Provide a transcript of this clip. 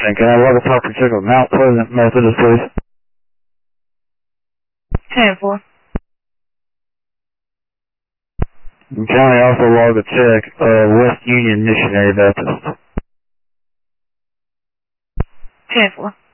And can I log a property check of Mount Pleasant Methodist, please? 10-4. And can I also log a check of West Union Missionary Baptist? 10-4.